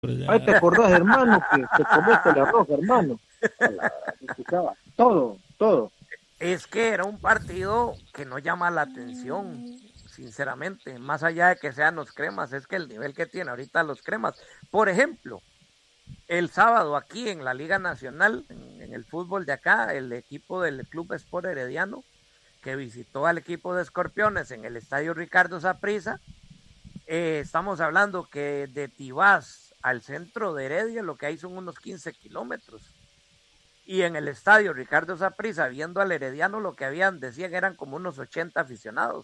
Ahí te acordás, hermano, que te comiste el arroz, hermano. Escuchaba todo, todo. Es que era un partido que no llama la atención, sinceramente, más allá de que sean los cremas, es que el nivel que tiene ahorita los cremas. Por ejemplo, el sábado aquí en la Liga Nacional, en el fútbol de acá, el equipo del Club Sport Herediano, que visitó al equipo de Escorpiones en el estadio Ricardo Saprissa, estamos hablando que de Tibás al centro de Heredia lo que hay son unos 15 kilómetros. Y en el estadio Ricardo Saprissa, viendo al Herediano, lo que habían, decían, eran como unos 80 aficionados.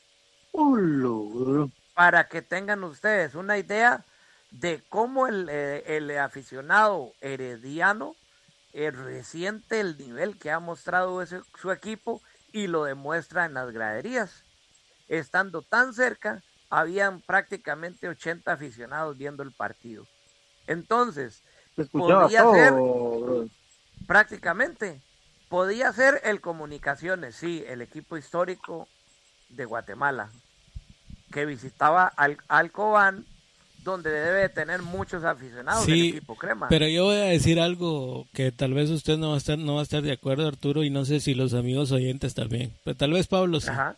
Para que tengan ustedes una idea de cómo el aficionado herediano resiente el nivel que ha mostrado su equipo y lo demuestra en las graderías. Estando tan cerca, habían prácticamente 80 aficionados viendo el partido. Entonces, podía todo, ser bro. prácticamente, podía ser el Comunicaciones, sí, el equipo histórico de Guatemala, que visitaba al Cobán, donde debe de tener muchos aficionados el equipo crema. Pero yo voy a decir algo que tal vez usted no va a estar de acuerdo, Arturo, y no sé si los amigos oyentes también, pero tal vez Pablo sí. Ajá.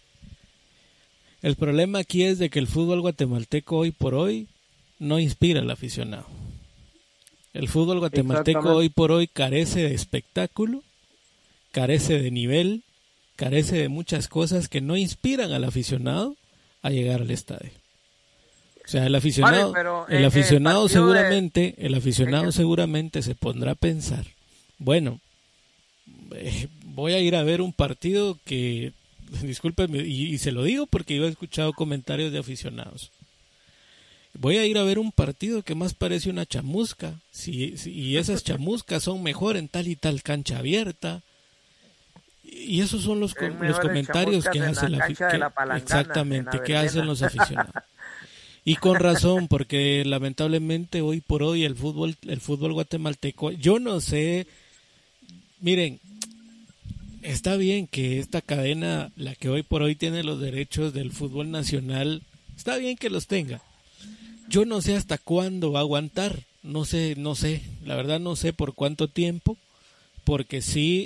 El problema aquí es de que el fútbol guatemalteco hoy por hoy no inspira al aficionado. El fútbol guatemalteco hoy por hoy carece de espectáculo, carece de nivel, carece de muchas cosas que no inspiran al aficionado a llegar al estadio. O sea, el aficionado, el aficionado seguramente se pondrá a pensar, bueno, voy a ir a ver un partido que, discúlpeme, y se lo digo porque yo he escuchado comentarios de aficionados. Voy a ir a ver un partido que más parece una chamusca, y esas chamuscas son mejor en tal y tal cancha abierta. Y esos son los comentarios que hacen que hacen los aficionados. Y con razón, porque lamentablemente hoy por hoy el fútbol guatemalteco, yo no sé, miren, está bien que esta cadena, la que hoy por hoy tiene los derechos del fútbol nacional, está bien que los tenga. Yo no sé hasta cuándo va a aguantar, no sé, la verdad no sé por cuánto tiempo, porque sí,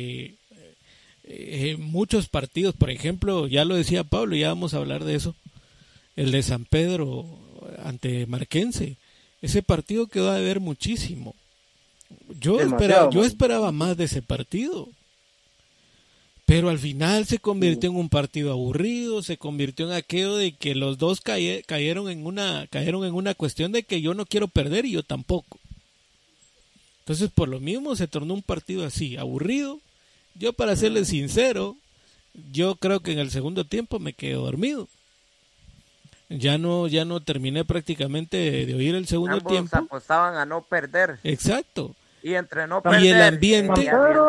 muchos partidos, por ejemplo, ya lo decía Pablo, ya vamos a hablar de eso, el de San Pedro ante Marquense, ese partido quedó a deber muchísimo. Yo esperaba más de ese partido, pero al final se convirtió en un partido aburrido, se convirtió en aquello de que los dos cayeron en una cuestión de que yo no quiero perder y yo tampoco. Entonces por lo mismo se tornó un partido así, aburrido. Yo, para serles sincero, yo creo que en el segundo tiempo me quedé dormido. Ya no terminé prácticamente de oír el segundo tiempo. Ambos apostaban a no perder. Exacto. Y entre no perder y el ambiente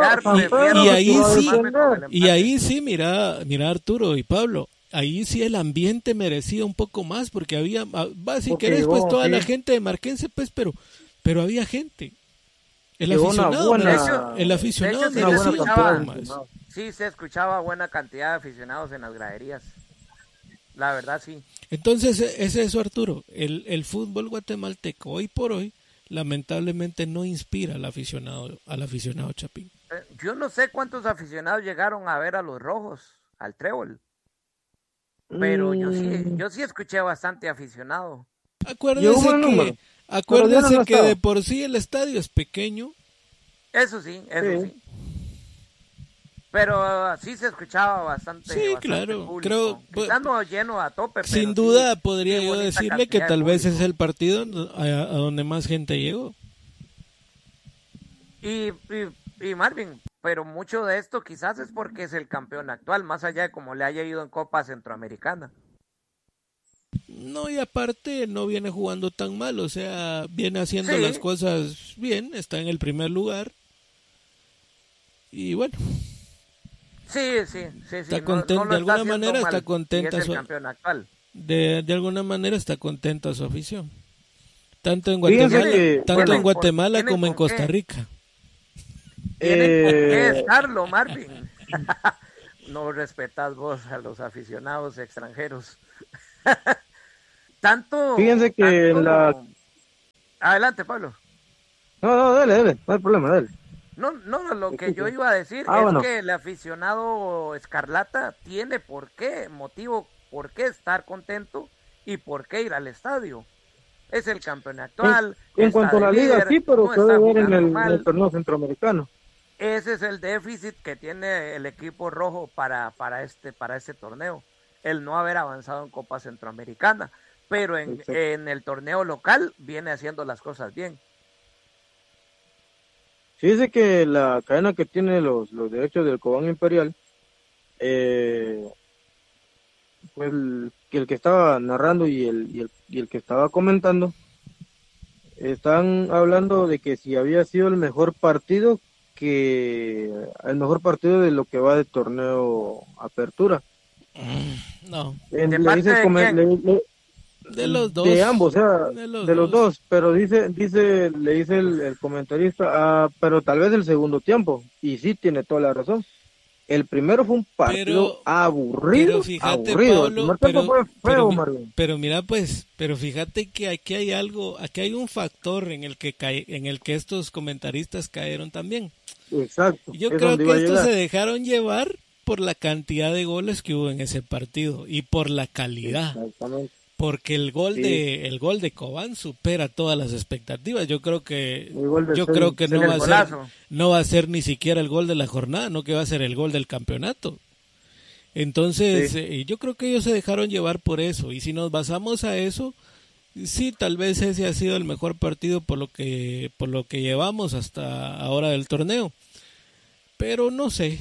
y ahí sí, mira Arturo y Pablo, ahí sí el ambiente merecía un poco más, porque había, si querés, pues toda la gente de Marquense, pues, pero había gente. El aficionado merecía un poco más. Sí, se escuchaba buena cantidad de aficionados en las graderías. La verdad, sí. Entonces, es eso, Arturo. El fútbol guatemalteco hoy por hoy lamentablemente no inspira al aficionado chapín. Yo no sé cuántos aficionados llegaron a ver a los rojos, al trébol, pero yo sí escuché bastante aficionado. Acuérdese que de por sí el estadio es pequeño. Eso sí. Pero sí se escuchaba bastante. Sí, claro. Público. Quizás no lleno a tope. Pero sin duda podría yo decirle que tal vez es el partido a donde más gente llegó. Y Marvin, pero mucho de esto quizás es porque es el campeón actual, más allá de cómo le haya ido en Copa Centroamericana. No, y aparte no viene jugando tan mal, o sea, viene haciendo las cosas bien, está en el primer lugar. Y bueno. Sí. Está contento, de alguna manera está contenta de alguna manera está contenta su afición. Tanto en Guatemala como en Costa Rica. Tienen por qué estarlo, Marvin. No respetas vos a los aficionados extranjeros. Fíjense que Adelante, Pablo. No, dale, no hay problema, dale. No, lo que yo iba a decir es bueno. que el aficionado Escarlata tiene motivo por qué estar contento y por qué ir al estadio. Es el campeón actual. En cuanto a la liga, sí, pero no puede está ver en jugando el torneo centroamericano. Ese es el déficit que tiene el equipo rojo para este torneo, el no haber avanzado en Copa Centroamericana, pero en el torneo local viene haciendo las cosas bien. Sí, dice que la cadena que tiene los derechos del Cobán Imperial, pues el que estaba narrando y el que estaba comentando, están hablando de que si había sido el mejor partido de lo que va de torneo Apertura. No. ¿De parte de quién? De los dos. De ambos, o sea, de los dos, pero le dice el comentarista, pero tal vez el segundo tiempo, y sí tiene toda la razón. El primero fue un partido aburrido, pero fíjate, aburrido. Pablo, El primer tiempo fue feo, Marvin. Pero mira, pues, pero fíjate que aquí hay un factor en el que estos comentaristas cayeron también. Exacto. Yo creo que estos se dejaron llevar por la cantidad de goles que hubo en ese partido y por la calidad. Exactamente. Porque el gol de Cobán supera todas las expectativas. Yo creo que no va a ser ni siquiera el gol de la jornada, no que va a ser el gol del campeonato. Entonces, yo creo que ellos se dejaron llevar por eso, y si nos basamos a eso, sí, tal vez ese ha sido el mejor partido por lo que llevamos hasta ahora del torneo. Pero no sé,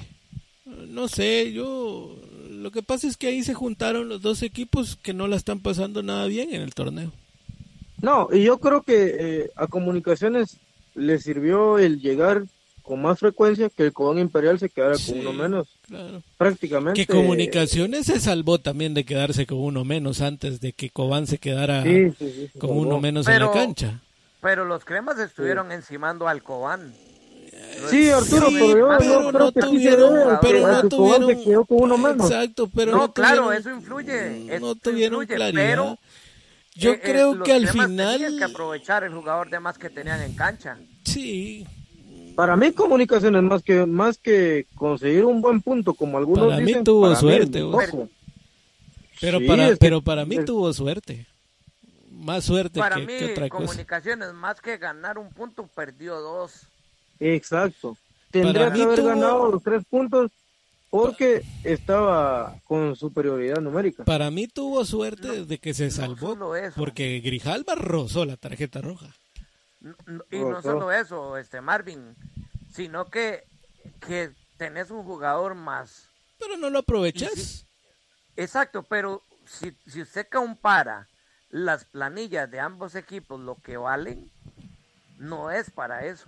yo lo que pasa es que ahí se juntaron los dos equipos que no la están pasando nada bien en el torneo. No, y yo creo que a Comunicaciones le sirvió el llegar con más frecuencia, que el Cobán Imperial se quedara con uno menos. Claro. Prácticamente. Que Comunicaciones se salvó también de quedarse con uno menos antes de que Cobán se quedara con uno menos en la cancha. Pero los cremas estuvieron encimando al Cobán. Sí, Arturo, pero yo creo que se quedó con uno menos. Exacto, pero no claro, eso influye. No tuvieron claridad. Pero yo creo que al final tenían que aprovechar el jugador de más que tenían en cancha. Sí. Para mí Comunicaciones más que conseguir un buen punto, como algunos para dicen, mí tuvo para suerte. Mí, pero para mí tuvo suerte. Más suerte para que mí, otra cosa. Comunicaciones, más que ganar un punto, perdió 2. Exacto. Tendría que haber ganado los 3 puntos porque estaba con superioridad numérica. Para mí tuvo suerte de que se salvó, porque Grijalva rozó la tarjeta roja. No solo eso, Marvin, sino que tenés un jugador más. Pero no lo aprovechas. Exacto, pero si usted compara las planillas de ambos equipos, lo que valen, no es para eso.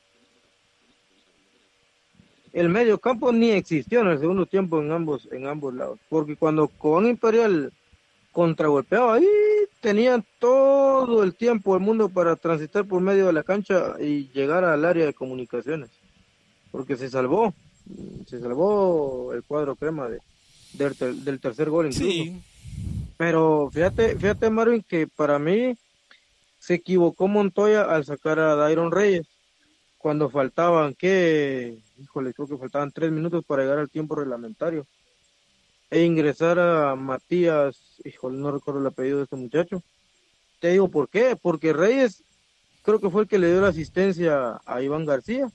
El mediocampo ni existió en el segundo tiempo en ambos lados, porque cuando Cobán Imperial contragolpeaba, ahí tenían todo el tiempo del mundo para transitar por medio de la cancha y llegar al área de Comunicaciones, porque se salvó el cuadro crema del tercer gol incluso. Sí. Pero fíjate Marvin, que para mí se equivocó Montoya al sacar a Dairon Reyes cuando faltaban, creo que faltaban 3 minutos para llegar al tiempo reglamentario, e ingresar a Matías, no recuerdo el apellido de este muchacho. Te digo por qué, porque Reyes creo que fue el que le dio la asistencia a Iván García.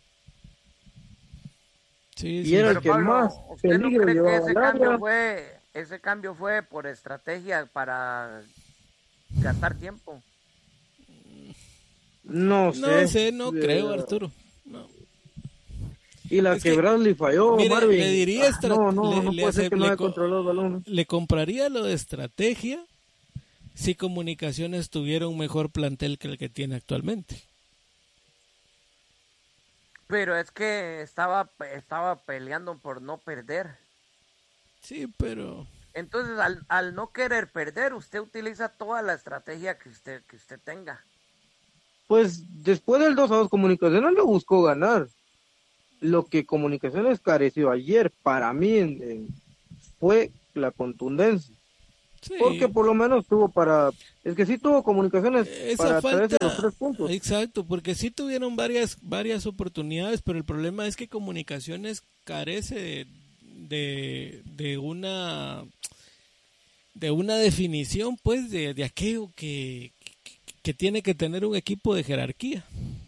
Sí, y era el que Pablo, más peligro ¿no llevaba que ese cambio fue por estrategia para gastar tiempo? No sé, no creo, Arturo. No. Y la que Bradley falló, mire, Marvin. Le diría no puede ser que no haya controlado el balón. Le compraría lo de estrategia si Comunicaciones tuviera un mejor plantel que el que tiene actualmente. Pero es que estaba peleando por no perder. Sí, pero... Entonces, al no querer perder, usted utiliza toda la estrategia que usted tenga. Pues después del 2-2, Comunicaciones lo buscó ganar. Lo que Comunicaciones careció ayer, para mí, fue la contundencia. Sí. Porque por lo menos es que sí tuvo Comunicaciones Esa para traerse falta, los 3 puntos. exacto, porque sí tuvieron varias oportunidades, pero el problema es que Comunicaciones carece de una definición, pues, de aquello que tiene que tener un equipo de jerarquía.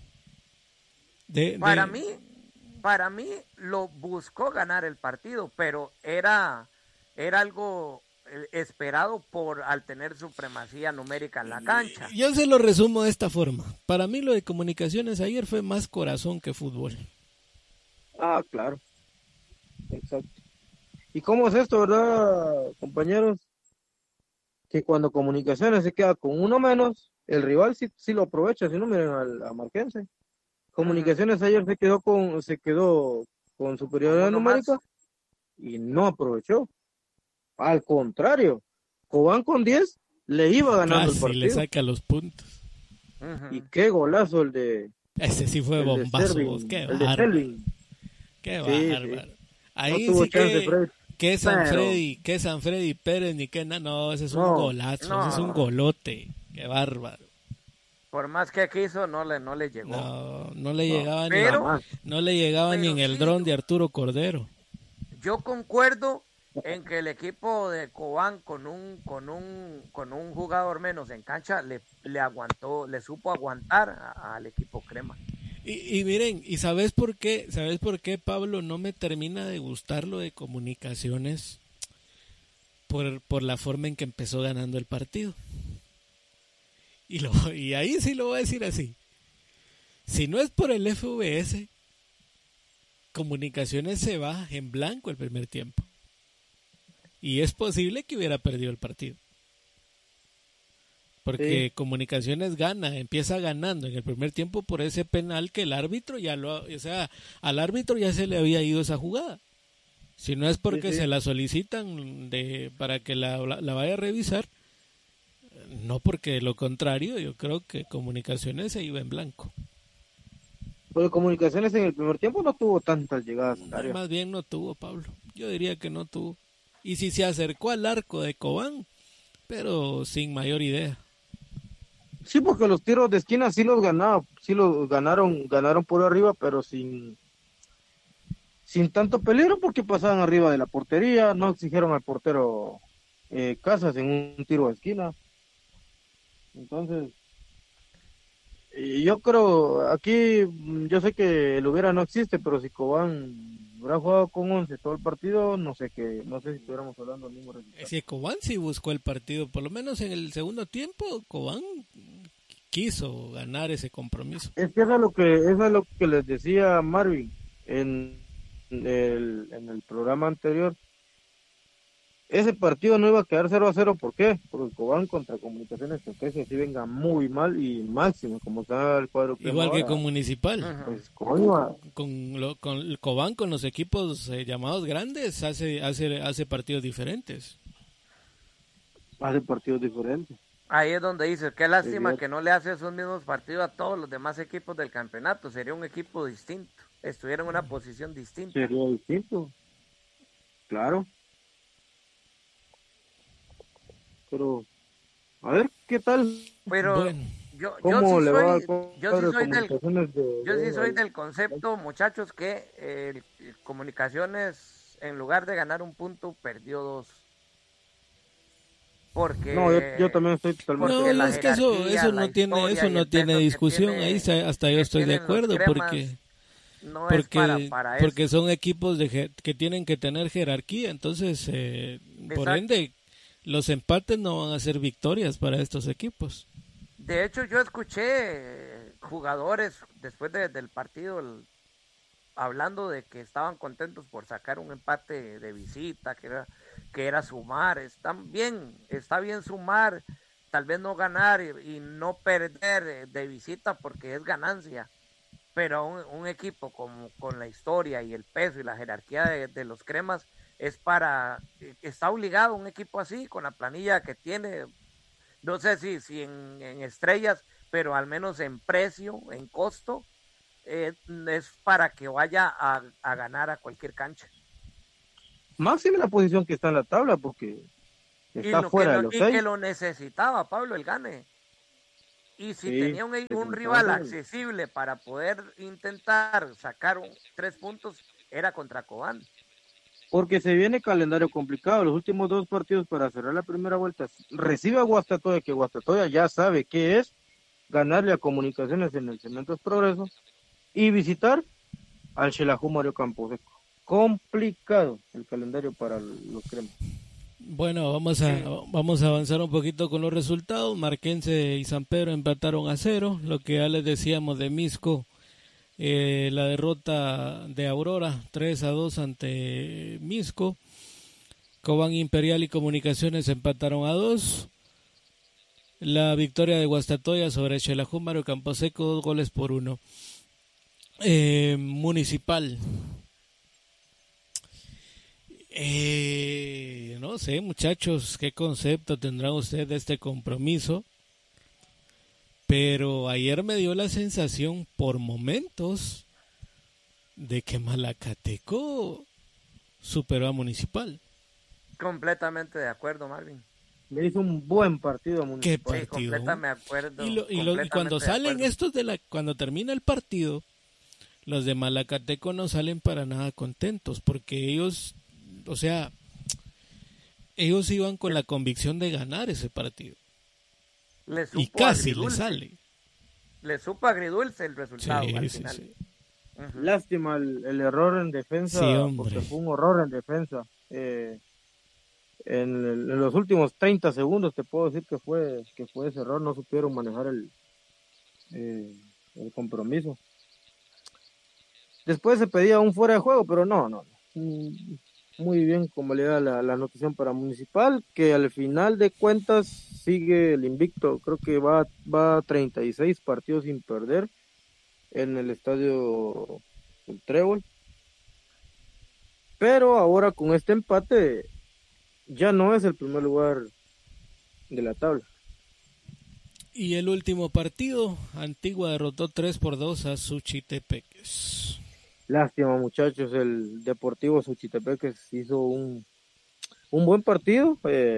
Para mí lo buscó ganar el partido, pero era algo esperado al tener supremacía numérica en la cancha. Yo se lo resumo de esta forma. Para mí lo de Comunicaciones ayer fue más corazón que fútbol. Ah, claro. Exacto. ¿Y cómo es esto, verdad, compañeros? Que cuando Comunicaciones se queda con uno menos, el rival sí lo aprovecha, si no miren a Marquense. Comunicaciones ayer se quedó con superioridad numérica y no aprovechó. Al contrario, Cobán con 10 le iba ganando el Casi partido. le saca los puntos. Y qué golazo el de Ese sí fue el de bombazo. Selvin, Qué el de bárbaro. Selvin. Qué Sí, bárbaro. sí. Ahí No tuvo sí chance, Fred. que San Pero- Freddy, que San Freddy Pérez ni que nada, no, ese es un No, golazo, no. ese es un golote. Qué bárbaro. Por más que quiso, no le llegó. No le llegaba Pero- no le llegaba ni en el sí, dron de Arturo Cordero. Yo concuerdo en que el equipo de Cobán con un jugador menos en cancha le aguantó, le supo aguantar al equipo crema. Y miren, ¿y sabes por qué? ¿Sabes por qué, Pablo, no me termina de gustar lo de Comunicaciones? Por la forma en que empezó ganando el partido. Y ahí sí lo voy a decir así. Si no es por el FVS, Comunicaciones se va en blanco el primer tiempo. Y es posible que hubiera perdido el partido. Porque Sí. Comunicaciones empieza ganando en el primer tiempo por ese penal que el árbitro al árbitro ya se le había ido esa jugada. Si no es porque Sí. se la solicitan para que la vaya a revisar, no porque de lo contrario, yo creo que Comunicaciones se iba en blanco. Pero Comunicaciones en el primer tiempo no tuvo tantas llegadas al área. Más bien no tuvo, Pablo. Yo diría que no tuvo. Y si se acercó al arco de Cobán, pero sin mayor idea. Sí, porque los tiros de esquina sí los ganaron por arriba, pero sin tanto peligro porque pasaban arriba de la portería, no exigieron al portero Casas en un tiro de esquina. Entonces, yo creo, aquí yo sé que el hubiera no existe, pero si Cobán hubiera jugado con 11 todo el partido, no sé si estuviéramos hablando del mismo resultado. Si Cobán sí buscó el partido, por lo menos en el segundo tiempo, Cobán quiso ganar ese compromiso. Es que eso es lo que les decía Marvin en el programa anterior. Ese partido no iba a quedar 0-0, ¿por qué? Porque Cobán contra Comunicaciones Toqueses sí venga muy mal y máximo, como está el cuadro. Igual que ahora. con Municipal. Pues coño, Con Cobán, con los equipos llamados grandes, hace partidos diferentes. hace partidos diferentes. Ahí es donde dice, qué lástima Sí, que no le hace esos mismos partidos a todos los demás equipos del campeonato. Sería un equipo distinto, estuviera en una posición distinta. Sería distinto, claro. Pero, a ver, ¿qué tal? Pero Bueno, yo ¿Cómo sí le va al soy, yo cuadro sí de soy del, Comunicaciones yo sí soy del concepto, muchachos, que Comunicaciones, en lugar de ganar un punto, perdió 2. Porque No, yo también estoy totalmente. no, porque y la es que eso jerarquía, no la tiene historia eso y no el tiene peso que discusión. tiene- Ahí hasta yo que estoy de tienen los acuerdo cremas, no es para porque eso. son equipos que tienen que tener jerarquía. Entonces, por Exacto. ende, los empates no van a ser victorias para estos equipos. De hecho, yo escuché jugadores después del partido hablando de que estaban contentos por sacar un empate de visita, que era sumar. Está bien sumar, tal vez no ganar y no perder de visita porque es ganancia. Pero un equipo con la historia y el peso y la jerarquía de los cremas está obligado un equipo así, con la planilla que tiene, no sé si en estrellas, pero al menos en precio, en costo, es para que vaya a ganar a cualquier cancha. Máxima la posición que está en la tabla, porque Está fuera de los 6. Y que lo necesitaba Pablo el Gane. Y si Sí, tenía un rival accesible para poder intentar sacar 3 puntos, era contra Cobán. Porque se viene calendario complicado. Los últimos 2 partidos para cerrar la primera vuelta. Recibe a Guastatoya, que Guastatoya ya sabe qué es ganarle a Comunicaciones en el Cementos Progreso. Y visitar al Xelajú Mario Camposeco. Complicado el calendario para los cremas. Bueno, vamos a avanzar un poquito con los resultados. Marquense y San Pedro empataron a 0. Lo que ya les decíamos de Misco, la derrota de Aurora 3-2 ante Misco. Cobán Imperial y Comunicaciones empataron a 2. La victoria de Guastatoya sobre Xelajú Mario Camposeco, 2 goles por 1. Municipal. No sé, muchachos, qué concepto tendrán ustedes de este compromiso, pero ayer me dio la sensación por momentos de que Malacateco superó a Municipal. Completamente de acuerdo, Marvin. Le hizo un buen partido a Municipal. ¿Qué partido? Sí, completamente de acuerdo. Y cuando salen estos cuando termina el partido, los de Malacateco no salen para nada contentos, porque ellos, o sea, ellos iban con la convicción de ganar ese partido. Y casi le sale. Le supo agridulce el resultado al final. Sí. Uh-huh. Lástima el error en defensa, sí, porque fue un horror en defensa. En los últimos 30 segundos te puedo decir que fue ese error, no supieron manejar el compromiso. Después se pedía un fuera de juego, pero no. Muy bien como le da la anotación para Municipal, que al final de cuentas sigue el invicto. Creo que va a 36 partidos sin perder en el estadio El Trébol. Pero ahora con este empate ya no es el primer lugar de la tabla. Y el último partido, Antigua derrotó 3-2 a Suchitepeques. Lástima, muchachos, el Deportivo Suchitepeques hizo un buen partido.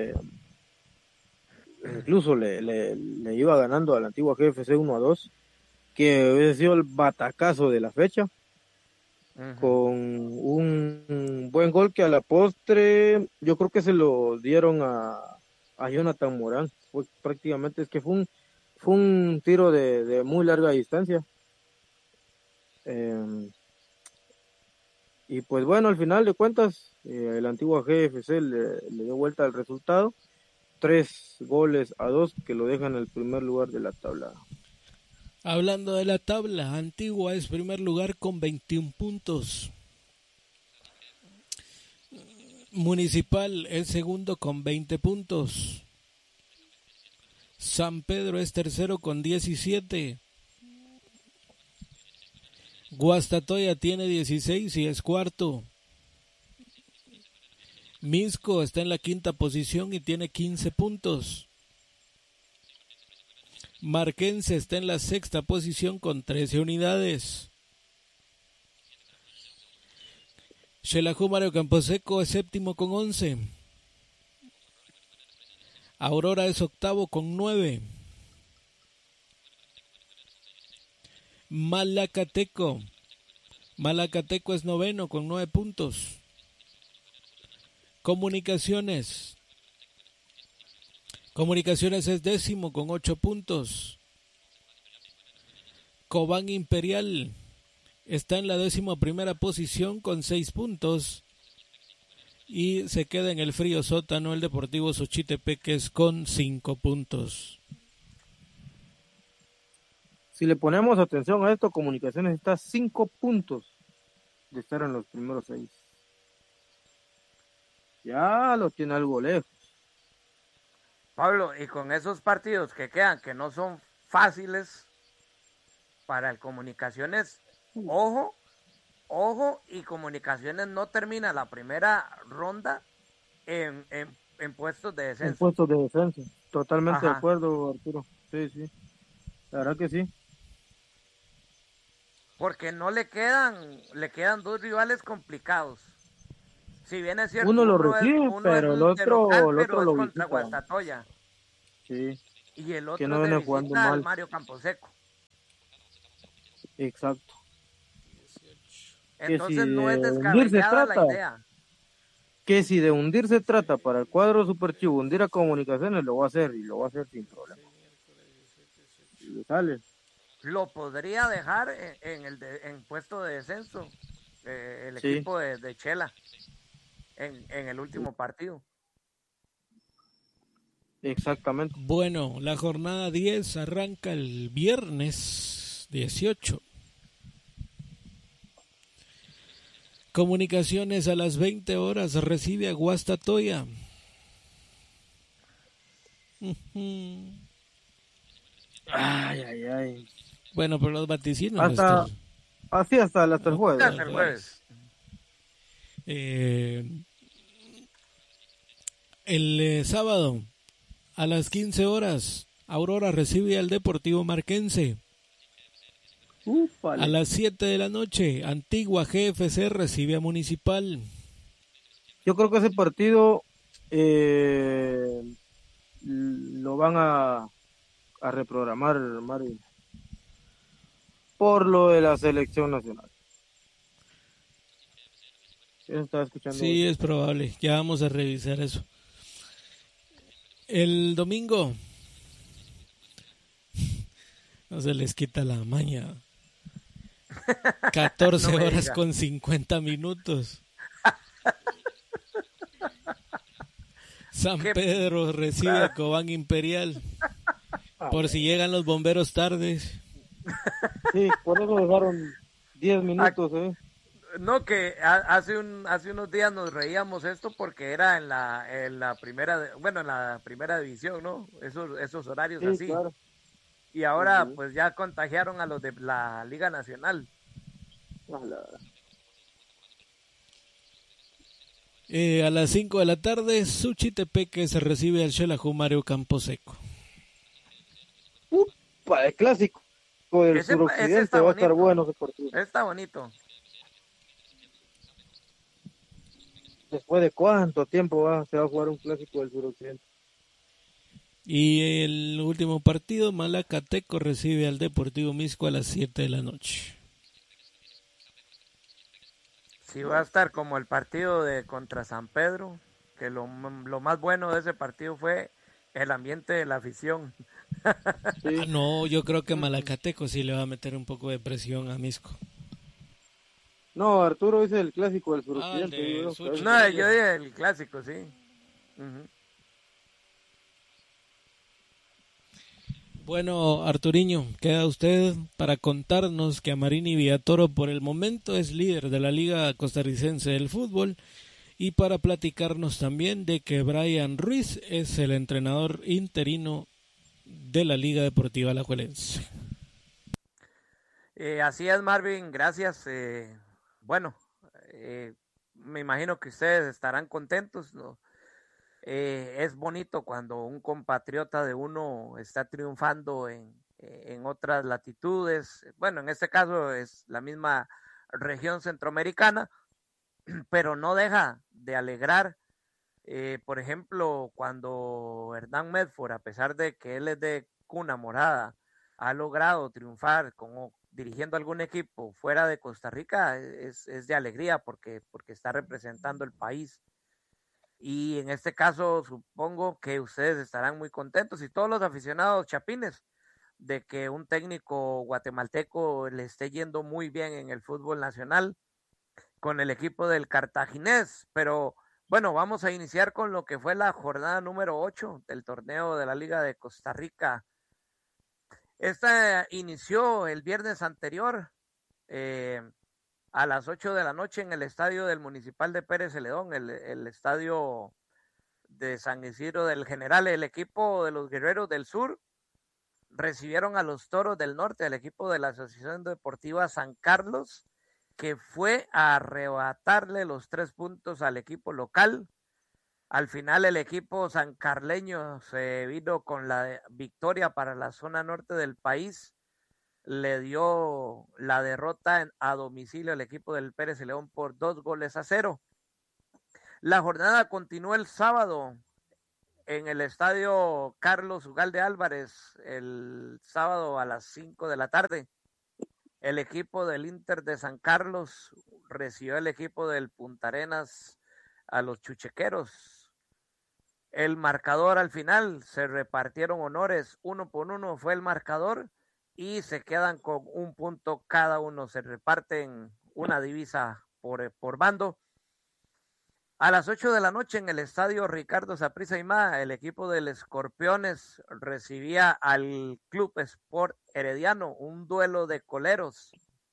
Incluso le iba ganando a la Antigua GFC 1-2, que hubiese sido el batacazo de la fecha. Uh-huh. Con un buen gol que a la postre yo creo que se lo dieron a Jonathan Morán. Pues prácticamente es que fue un tiro de muy larga distancia. Y pues bueno, al final de cuentas el Antigua GFC le dio vuelta al resultado, 3-2 que lo dejan en el primer lugar de la tabla. Hablando de la tabla, Antigua es primer lugar con 21 puntos. Municipal es segundo con 20 puntos. San Pedro es tercero con 17. Guastatoya tiene 16 y es cuarto. Misco está en la quinta posición y tiene 15 puntos. Marquense está en la sexta posición con 13 unidades. Xelajú Mario Camposeco es séptimo con 11. Aurora es octavo con 9. Malacateco es noveno con 9 puntos. Comunicaciones es décimo con 8 puntos. Cobán Imperial está en la 11ª posición con 6 puntos. Y se queda en el frío sótano el Deportivo Suchitepeques con 5 puntos. Si le ponemos atención a esto, Comunicaciones está a 5 puntos de estar en los primeros 6. Ya lo tiene algo lejos. Pablo, y con esos partidos que quedan, que no son fáciles para el Comunicaciones, ojo, y Comunicaciones no termina la primera ronda en puestos de descenso. En puestos de descenso, totalmente de acuerdo, Arturo. Sí, la verdad que sí. Porque no le quedan 2 rivales complicados. Si bien es cierto, Uno lo uno es, recibe, uno es pero de local, el pero otro es lo contra visita. Guastatoya. Sí, Y el que otro no es de viene jugando visita al mal. Mario Camposeco. Exacto. Que si Entonces no es de hundir se descabellada la trata, idea. para el cuadro Super Chivo, hundir a Comunicaciones, lo va a hacer y lo va a hacer sin problema. Y le sale. Lo podría dejar en puesto de descenso el Sí, equipo de Chela en el último partido. exactamente. Bueno, la jornada 10 arranca el viernes 18. Comunicaciones a las 20 horas recibe a Guastatoya. Ay, ay, ay. Bueno, pero los vaticinos Hasta, así hasta el jueves. Hasta el jueves. El sábado a las 15 horas Aurora recibe al Deportivo Marquense. Úpale. A las 7 de la noche Antigua GFC recibe a Municipal. Yo creo que ese partido lo van a reprogramar, Marvin, por lo de la selección nacional. Yo estaba escuchando. Sí, es probable. Ya vamos a revisar eso. El domingo no se les quita la maña. 14 No me horas diga. con 50 minutos. San Qué Pedro recibe a Cobán Imperial. Por si llegan los bomberos tardes. Sí, por eso dejaron 10 minutos, No, que hace unos días nos reíamos esto porque era en la primera, en la primera división, ¿no? Esos horarios Sí, así. claro. Y ahora Ujú. pues ya contagiaron a los de la Liga Nacional. A las 5 de la tarde, Suchitepeque se recibe al Xelajú Mario Camposeco. Upa, el clásico del Ese suroccidente está va a estar bonito. bueno ese partido. Está bonito. Después de cuánto tiempo se va a jugar un clásico del suroccidente. Y el último partido, Malacateco recibe al Deportivo Misco a las 7 de la noche. Sí, va a estar como el partido de contra San Pedro, que lo más bueno de ese partido fue el ambiente de la afición. Ah, no, yo creo que Malacateco sí le va a meter un poco de presión a Misco. No, Arturo dice el clásico del Ah, el suroccidente. de Digo, Suchi. No, yo dije el clásico, sí. Uh-huh. Bueno, Arturiño, queda usted para contarnos que Amarini Villatoro por el momento es líder de la Liga Costarricense del Fútbol y para platicarnos también de que Brian Ruiz es el entrenador interino de la Liga Deportiva Alajuelense. Así es, Marvin, gracias. Me imagino que ustedes estarán contentos, ¿no? Es bonito cuando un compatriota de uno está triunfando en otras latitudes. Bueno, en este caso es la misma región centroamericana, pero no deja de alegrar. Por ejemplo, cuando Hernán Medford, a pesar de que él es de cuna morada, ha logrado triunfar dirigiendo algún equipo fuera de Costa Rica, es de alegría porque está representando el país. Y en este caso supongo que ustedes estarán muy contentos y todos los aficionados chapines de que un técnico guatemalteco le esté yendo muy bien en el fútbol nacional con el equipo del Cartaginés. Pero bueno, vamos a iniciar con lo que fue la jornada número 8 del torneo de la Liga de Costa Rica. Esta inició el viernes anterior a las 8 de la noche en el estadio del Municipal de Pérez Celedón, el estadio de San Isidro del General. El equipo de los Guerreros del Sur recibieron a los Toros del Norte, el equipo de la Asociación Deportiva San Carlos, que fue a arrebatarle los 3 puntos al equipo local. Al final el equipo sancarleño se vino con la victoria para la zona norte del país. Le dio la derrota a domicilio al equipo del Pérez León por 2-0. La jornada continuó el sábado en el estadio Carlos Ugalde Álvarez, el sábado a las 5 de la tarde. El equipo del Inter de San Carlos recibió el equipo del Punta Arenas a los chuchequeros. El marcador al final, se repartieron honores, 1-1 fue el marcador y se quedan con un punto cada uno, se reparten una divisa por bando. A las 8 de la noche en el estadio Ricardo Saprissa Aimá, el equipo del Escorpiones recibía al Club Sport Herediano, un duelo de coleros.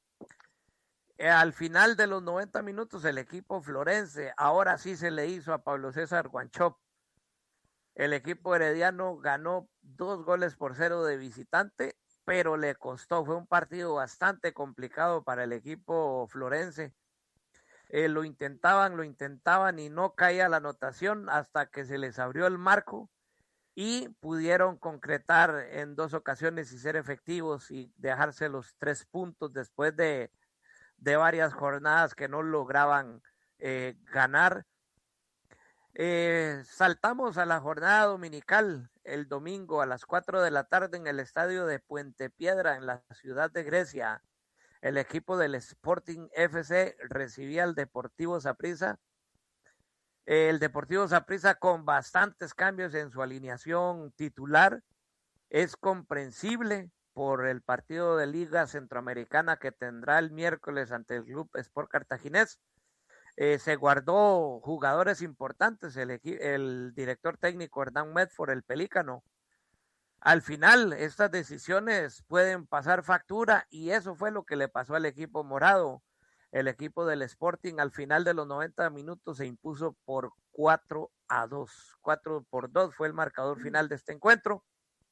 Al final de los 90 minutos, el equipo florense, ahora sí se le hizo a Pablo César Guanchop. El equipo herediano ganó 2-0 de visitante, pero le costó, fue un partido bastante complicado para el equipo florense. Lo intentaban y no caía la anotación hasta que se les abrió el marco y pudieron concretar en 2 ocasiones y ser efectivos y dejarse los 3 puntos después de varias jornadas que no lograban ganar. Saltamos a la jornada dominical el domingo a las 4 de la tarde en el estadio de Puente Piedra en la ciudad de Grecia. El equipo del Sporting FC recibía al Deportivo Saprissa. El Deportivo Saprissa con bastantes cambios en su alineación titular. Es comprensible por el partido de Liga Centroamericana que tendrá el miércoles ante el Club Sport Cartaginés. Se guardó jugadores importantes, el director técnico Hernán Medford, el Pelícano. Al final, estas decisiones pueden pasar factura y eso fue lo que le pasó al equipo morado. El equipo del Sporting al final de los 90 minutos se impuso por 4-2. 4-2 fue el marcador final de este encuentro.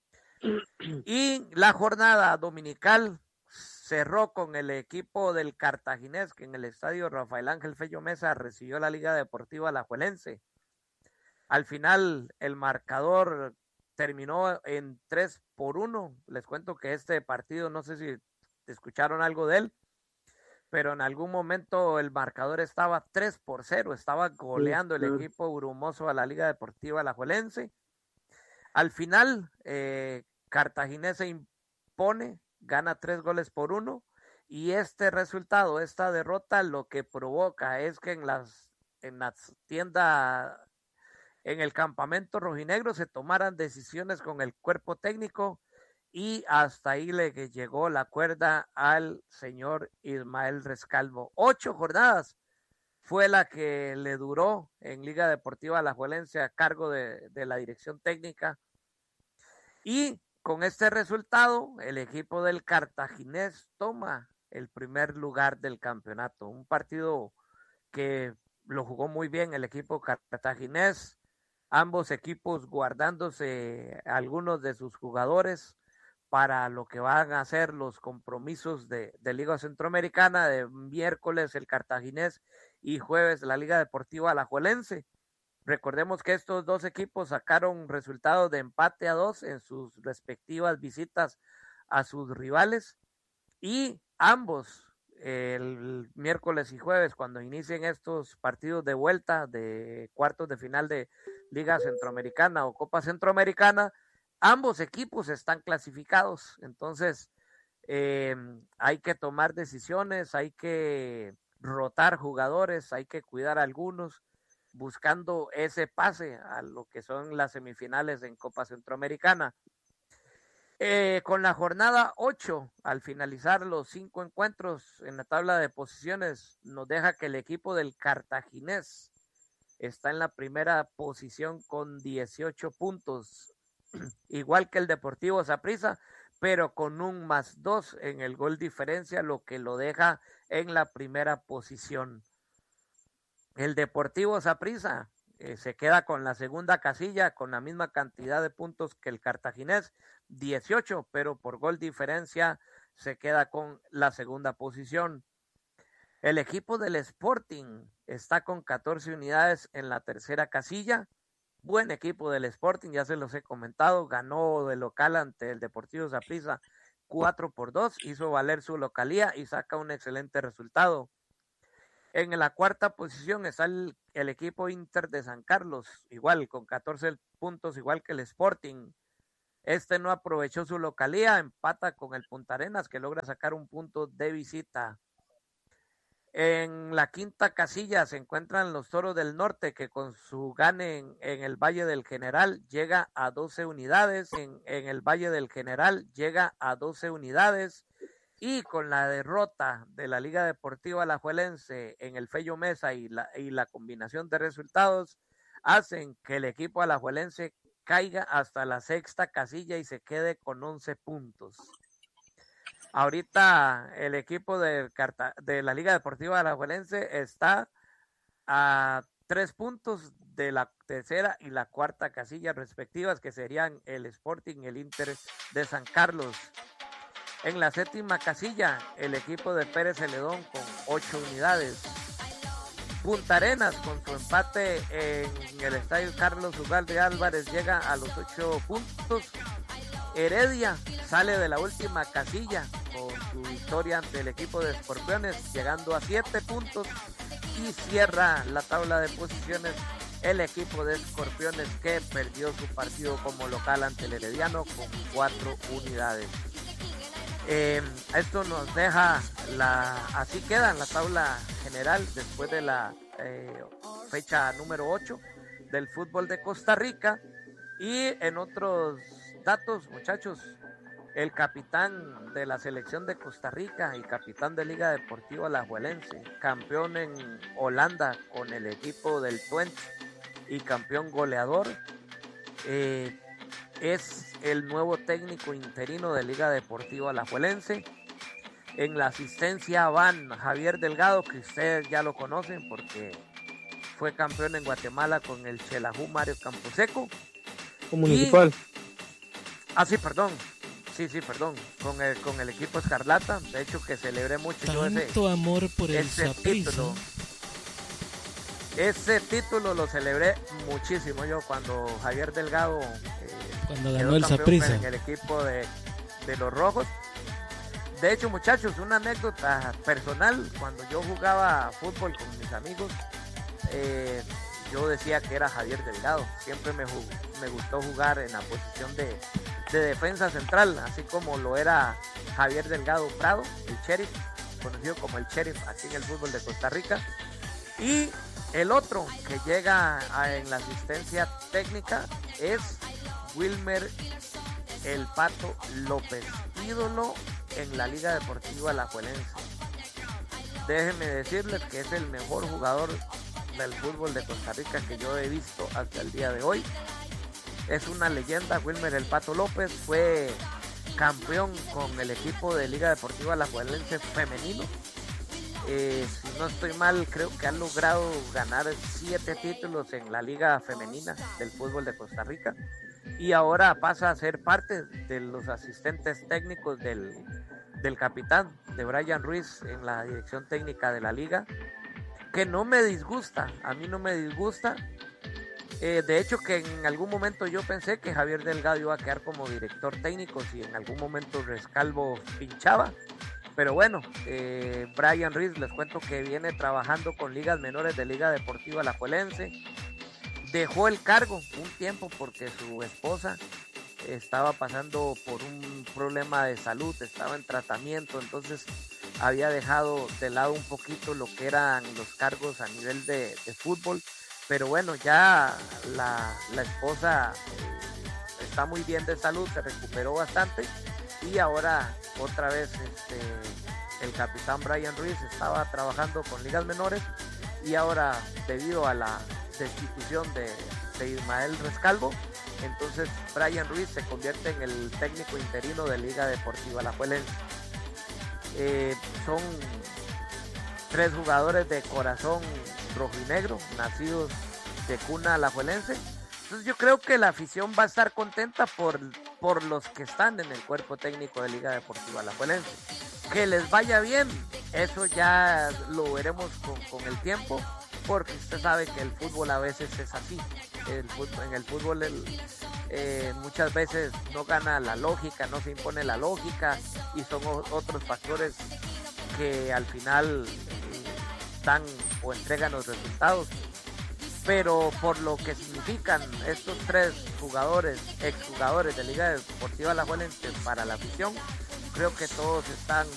Y la jornada dominical cerró con el equipo del Cartaginés, que en el estadio Rafael Ángel Fello Mesa recibió la Liga Deportiva Alajuelense. Al final, el marcador terminó en 3-1. Les cuento que este partido, no sé si escucharon algo de él, pero en algún momento el marcador estaba 3-0, estaba goleando el equipo brumoso a la Liga Deportiva Alajuelense. Al final, Cartaginés se impone, gana 3-1, y este resultado, esta derrota, lo que provoca es que en las tiendas, en el campamento rojinegro, se tomaran decisiones con el cuerpo técnico y hasta ahí le llegó la cuerda al señor Ismael Rescalvo. 8 jornadas fue la que le duró en Liga Deportiva Alajuelense a cargo de la dirección técnica, y con este resultado el equipo del Cartaginés toma el primer lugar del campeonato. Un partido que lo jugó muy bien el equipo cartaginés, ambos equipos guardándose algunos de sus jugadores para lo que van a ser los compromisos de Liga Centroamericana, de miércoles el Cartaginés y jueves la Liga Deportiva Alajuelense. Recordemos que estos dos equipos sacaron resultados de empate a 2 en sus respectivas visitas a sus rivales, y ambos el miércoles y jueves, cuando inicien estos partidos de vuelta de cuartos de final de Liga Centroamericana o Copa Centroamericana, ambos equipos están clasificados. Entonces hay que tomar decisiones, hay que rotar jugadores, hay que cuidar a algunos, buscando ese pase a lo que son las semifinales en Copa Centroamericana. Con la jornada 8, al finalizar los 5 encuentros en la tabla de posiciones, nos deja que el equipo del Cartaginés está en la primera posición con 18 puntos, igual que el Deportivo Saprissa, pero con un +2 en el gol diferencia, lo que lo deja en la primera posición. El Deportivo Saprissa se queda con la segunda casilla con la misma cantidad de puntos que el Cartaginés, 18, pero por gol diferencia se queda con la segunda posición. El equipo del Sporting está con 14 unidades en la tercera casilla. Buen equipo del Sporting, ya se los he comentado, ganó de local ante el Deportivo Saprissa 4-2, hizo valer su localía y saca un excelente resultado. En la cuarta posición está el equipo Inter de San Carlos, igual con 14 puntos, igual que el Sporting. Este no aprovechó su localía, empata con el Punta Arenas, que logra sacar un punto de visita. En la quinta casilla se encuentran los Toros del Norte, que con su gane en el Valle del General llega a 12 unidades. En el Valle del General llega a 12 unidades. Y con la derrota de la Liga Deportiva Alajuelense en el Fello Mesa y la combinación de resultados hacen que el equipo alajuelense caiga hasta la sexta casilla y se quede con 11 puntos. Ahorita el equipo de la Liga Deportiva Alajuelense está a 3 puntos de la tercera y la cuarta casilla respectivas, que serían el Sporting y el Inter de San Carlos. En la séptima casilla, el equipo de Pérez Celedón con 8 unidades. Punta Arenas, con su empate en el estadio Carlos Ugalde Álvarez, llega a los 8 puntos. Heredia sale de la última casilla con su victoria ante el equipo de Escorpiones, llegando a 7 puntos. Y cierra la tabla de posiciones el equipo de Escorpiones, que perdió su partido como local ante el Herediano con 4 unidades. Esto nos deja así queda en la tabla general después de la fecha número 8 del fútbol de Costa Rica. Y en otros datos, muchachos, el capitán de la selección de Costa Rica y capitán de Liga Deportiva Alajuelense, campeón en Holanda con el equipo del Twente y campeón goleador, es el nuevo técnico interino de Liga Deportiva Alajuelense. En la asistencia van Javier Delgado, que ustedes ya lo conocen porque fue campeón en Guatemala con el Xelajú Mario Camposeco. Municipal. Perdón. Con el equipo Escarlata. De hecho, que celebré mucho tanto amor por el título. Ese título lo celebré muchísimo yo cuando Javier Delgado cuando ganó el Saprissa en el equipo de los Rojos. De hecho, muchachos, una anécdota personal: cuando yo jugaba fútbol con mis amigos, yo decía que era Javier Delgado. Siempre me gustó jugar en la posición de defensa central, así como lo era Javier Delgado Prado, el Sheriff, conocido como el Sheriff aquí en el fútbol de Costa Rica. Y el otro que llega en la asistencia técnica es Wilmer el Pato López, ídolo en la Liga Deportiva Alajuelense. Déjenme decirles que es el mejor jugador del fútbol de Costa Rica que yo he visto hasta el día de hoy. Es una leyenda. Wilmer el Pato López fue campeón con el equipo de Liga Deportiva Alajuelense femenino. Si no estoy mal, creo que han logrado ganar 7 títulos en la liga femenina del fútbol de Costa Rica, y ahora pasa a ser parte de los asistentes técnicos del capitán, de Brian Ruiz, en la dirección técnica de la liga, que no me disgusta, a mí no me disgusta. De hecho, que en algún momento yo pensé que Javier Delgado iba a quedar como director técnico si en algún momento Rescalvo pinchaba. Pero bueno, Brian Ruiz, les cuento que viene trabajando con ligas menores de Liga Deportiva Alajuelense. Dejó el cargo un tiempo porque su esposa estaba pasando por un problema de salud, estaba en tratamiento, entonces había dejado de lado un poquito lo que eran los cargos a nivel de fútbol. Pero bueno, ya la esposa está muy bien de salud, se recuperó bastante, y ahora otra vez el capitán Brian Ruiz estaba trabajando con ligas menores, y ahora, debido a la destitución de Ismael Rescalvo, entonces Brian Ruiz se convierte en el técnico interino de Liga Deportiva Alajuelense. Son 3 jugadores de corazón rojinegro, nacidos de cuna alajuelense. Entonces yo creo que la afición va a estar contenta por los que están en el cuerpo técnico de Liga Deportiva Alajuelense. Que les vaya bien, eso ya lo veremos con el tiempo, porque usted sabe que el fútbol a veces es así. En el fútbol muchas veces no gana la lógica, no se impone la lógica, y son otros factores que al final dan o entregan los resultados. Pero por lo que significan estos 3 jugadores, exjugadores de Liga Deportiva Alajuelense para la afición, creo que todos están